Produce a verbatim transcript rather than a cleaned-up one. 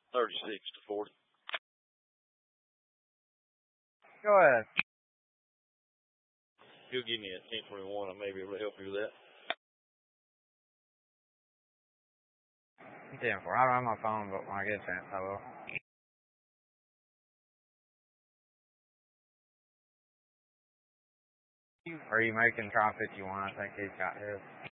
thirty-six to forty. Go ahead. You'll give me a ten twenty-one, I may be able to help you with that. ten four. I don't have my phone, but when I get a chance, I will. Are you making Tri fifty-one? I think he's got his.